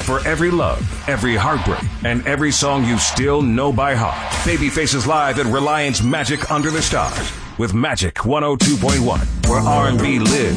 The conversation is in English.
for every love, every heartbreak, and every song you still know by heart. Babyface is live at Reliance Magic Under the Stars with Magic 102.1, where R&B lives.